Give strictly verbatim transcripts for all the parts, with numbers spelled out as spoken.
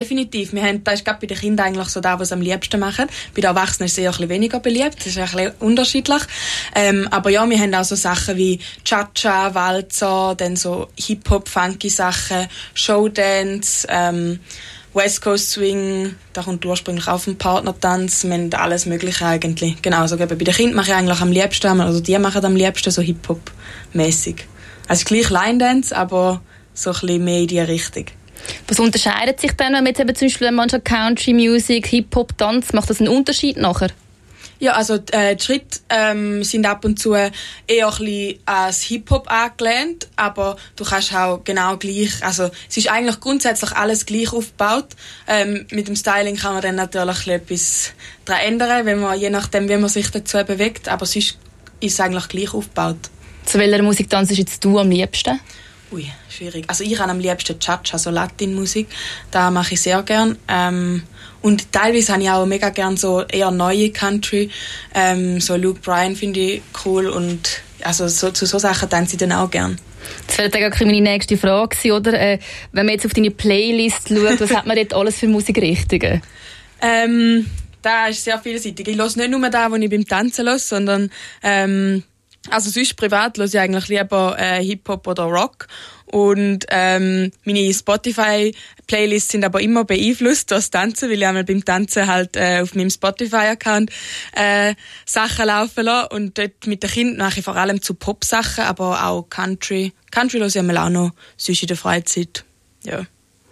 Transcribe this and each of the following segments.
definitiv. Wir haben, das ist gerade bei den Kindern eigentlich so das, was sie am liebsten machen. Bei den Erwachsenen ist es eher ein bisschen weniger beliebt. Das ist ein bisschen unterschiedlich. Ähm, aber ja, wir haben auch so Sachen wie Cha-Cha, Walzer, dann so Hip-Hop, Funky-Sachen, Showdance, ähm, West Coast Swing, da kommt ursprünglich auf den Partnertanz, wir haben alles Mögliche eigentlich. Genau, so bei den Kindern mache ich eigentlich am liebsten, also die machen am liebsten so Hip-Hop-mäßig. Also gleich Line-Dance, aber so ein bisschen mehr in die Richtung. Was unterscheidet sich dann, wenn man jetzt eben zum Beispiel manchmal Country Music, Hip-Hop, Tanz, macht das einen Unterschied nachher? Ja, also äh, die Schritte ähm, sind ab und zu eher ein bisschen als Hip-Hop angelehnt, aber du kannst auch genau gleich, also es ist eigentlich grundsätzlich alles gleich aufgebaut. Ähm, mit dem Styling kann man dann natürlich etwas daran ändern, wenn man, je nachdem, wie man sich dazu bewegt, aber sonst ist es eigentlich gleich aufgebaut. Zu welcher Musik tanzt jetzt du am liebsten? Ui, schwierig. Also ich habe am liebsten Cha-Cha, so Latin-Musik. Da mache ich sehr gern. Ähm, und teilweise habe ich auch mega gern so eher neue Country. Ähm, so Luke Bryan finde ich cool und also so, zu so Sachen tanze ich dann auch gern. Das wäre dann auch meine nächste Frage gewesen, oder? Äh, wenn man jetzt auf deine Playlist schaut, was hat man dort alles für Musikrichtungen? Ähm, da ist sehr vielseitig. Ich höre nicht nur da, wo ich beim Tanzen höre, sondern ähm, also sonst privat höre ich eigentlich lieber äh, Hip-Hop oder Rock. Und ähm, meine Spotify-Playlists sind aber immer beeinflusst durch das Tanzen, weil ich einmal beim Tanzen halt äh, auf meinem Spotify-Account äh, Sachen laufen lasse. Und dort mit den Kindern mache ich vor allem zu Pop-Sachen, aber auch Country. Country höre ich einmal auch noch sonst in der Freizeit. Ja.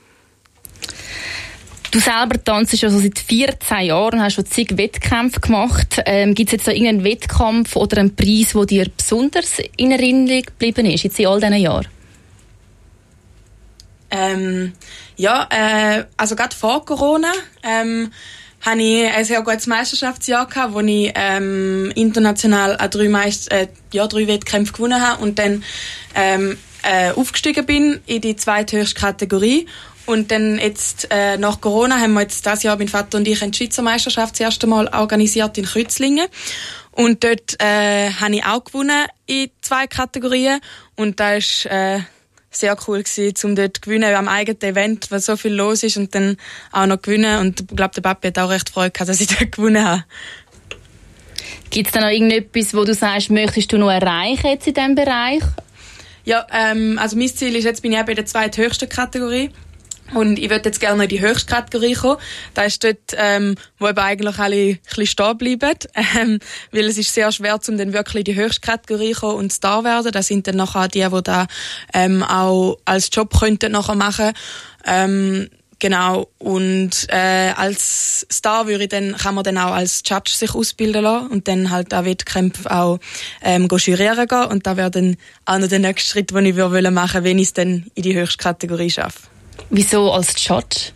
Du selber tanzt schon so seit vierzehn Jahren, hast schon zig Wettkämpfe gemacht. Ähm, Gibt es jetzt da irgendeinen Wettkampf oder einen Preis, der dir besonders in Erinnerung geblieben ist, jetzt in all diesen Jahren? Ähm, ja, äh, also gerade vor Corona ähm, hatte ich ein sehr gutes Meisterschaftsjahr gehabt, wo ich ähm, international auch drei, Meist- äh, ja, drei Wettkämpfe gewonnen habe und dann ähm, äh, aufgestiegen bin in die zweithöchste Kategorie. Und dann jetzt, äh, nach Corona haben wir jetzt dieses Jahr, mein Vater und ich, eine Schweizer Meisterschaft das erste Mal organisiert in Kreuzlingen. Und dort, äh, habe ich auch gewonnen in zwei Kategorien. Und das war, äh, sehr cool gewesen, um dort zu gewinnen am eigenen Event, weil so viel los ist und dann auch noch gewinnen. Und ich glaube, der Papi hat auch recht Freude gehabt, dass ich dort gewonnen habe. Gibt es da noch irgendetwas, wo du sagst, möchtest du noch erreichen jetzt in diesem Bereich? Ja, ähm, also mein Ziel ist, jetzt bin ich eben in der zweithöchsten Kategorie. Und ich würde jetzt gerne in die höchste Kategorie kommen. Das ist dort, ähm, wo eben eigentlich alle ein bisschen stehen bleiben. Ähm, weil es ist sehr schwer, um dann wirklich in die höchste Kategorie zu kommen und Star werden. Das sind dann nachher die, die da ähm, auch als Job könnten nachher machen. Ähm, genau. Und äh, als Star würde ich dann, kann man dann auch als Judge sich ausbilden lassen und dann halt auch Wettkämpfe auch ähm, jurieren gehen. Und da wäre dann auch noch der nächste Schritt, den ich würde machen, wenn ich es dann in die höchste Kategorie schaffe. Wieso als Judge?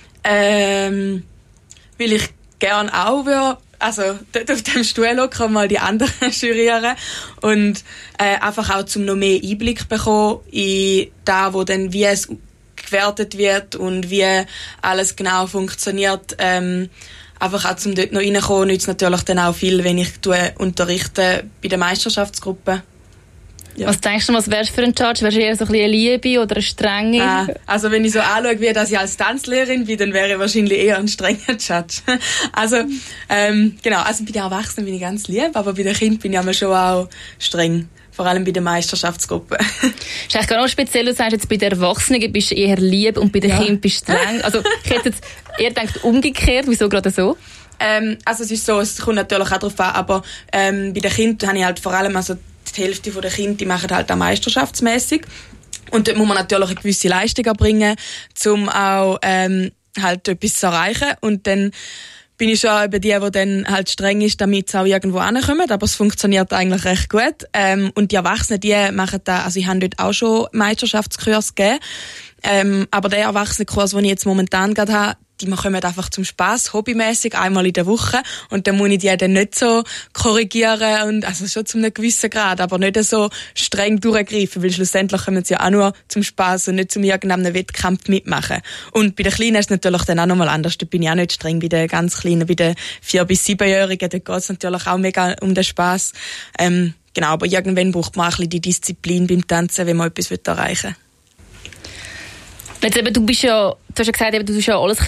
Ähm, weil ich gerne auch würde, also dort auf dem Stuhl locker mal die anderen jurieren und äh, einfach auch zum noch mehr Einblick bekommen in da, wo dann wie es gewertet wird und wie alles genau funktioniert. Ähm, einfach auch zum dort noch reinkommen, nützt natürlich dann auch viel, wenn ich tue, unterrichte bei der Meisterschaftsgruppe. Ja. Was denkst du, was wärst du für ein Judge? Wärst du eher so ein bisschen eine Liebe oder eine Strenge? Ah, also wenn ich so anschaue, wie dass ich als Tanzlehrerin bin, dann wäre ich wahrscheinlich eher ein strenger Judge. Also ähm, genau, also bei den Erwachsenen bin ich ganz lieb, aber bei den Kindern bin ich immer schon auch streng. Vor allem bei der Meisterschaftsgruppe. Das ist eigentlich gar noch speziell, du sagst jetzt, bei den Erwachsenen bist du eher lieb und bei den ja. Kindern bist du streng. Also ich hätte jetzt eher gedacht, umgekehrt. Wieso gerade so? Ähm, also es ist so, es kommt natürlich auch darauf an, aber ähm, bei den Kindern habe ich halt vor allem, also die Hälfte der Kinder, die machen halt auch meisterschaftsmässig. Und dort muss man natürlich eine gewisse Leistung erbringen, um auch ähm, halt etwas zu erreichen. Und dann bin ich schon über die, die dann halt streng ist, damit sie auch irgendwo hinkommen. Aber es funktioniert eigentlich recht gut. Ähm, und die Erwachsenen, die machen da, also ich habe dort auch schon Meisterschaftskurs gegeben. Ähm, aber der Erwachsenenkurs, den ich jetzt momentan gerade habe, die kommen einfach zum Spass, hobbymäßig einmal in der Woche. Und dann muss ich die dann nicht so korrigieren, und also schon zu einem gewissen Grad, aber nicht so streng durchgreifen, weil schlussendlich kommen sie ja auch nur zum Spass und nicht zum irgendeinem Wettkampf mitmachen. Und bei den Kleinen ist es natürlich dann auch nochmal anders. Da bin ich auch nicht streng bei den ganz Kleinen, bei den vier- bis siebenjährigen. Da geht es natürlich auch mega um den Spass. Ähm, genau, aber irgendwann braucht man auch ein bisschen die Disziplin beim Tanzen, wenn man etwas erreichen will. Jetzt eben, du bist ja, du hast ja gesagt, eben, du bist ja alles